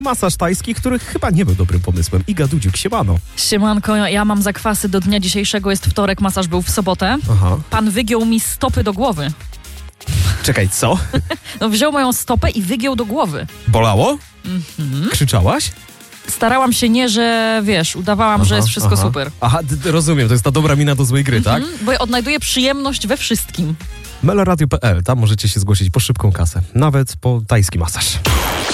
Masaż tajski, który chyba nie był dobrym pomysłem. Iga Dudziuk, siemano. Siemanko, ja mam zakwasy do dnia dzisiejszego, jest wtorek, masaż był w sobotę. Aha. Pan wygiął mi stopy do głowy. Czekaj, co? No, wziął moją stopę i wygiął do głowy. Bolało? Krzyczałaś? Starałam się nie, że wiesz, udawałam, że jest wszystko super. Aha, rozumiem, to jest ta dobra mina do złej gry, tak? Bo ja odnajduję przyjemność we wszystkim. meloradio.pl, tam możecie się zgłosić po szybką kasę, nawet po tajski masaż.